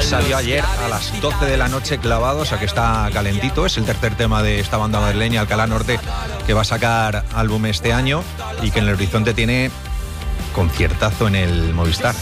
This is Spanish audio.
Salió ayer a las 12 de la noche clavado, o sea que está calentito. Es el tercer tema de esta banda madrileña, Alcalá Norte, que va a sacar álbum este año y que en el horizonte tiene conciertazo en el Movistar.